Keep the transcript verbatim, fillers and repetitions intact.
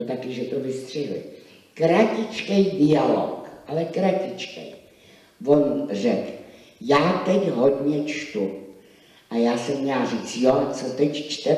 taky, že to vystřihli. Kratičkej dialog, ale kratičkej. On řekl, já teď hodně čtu. A já jsem měla říct, jo, co teď čte?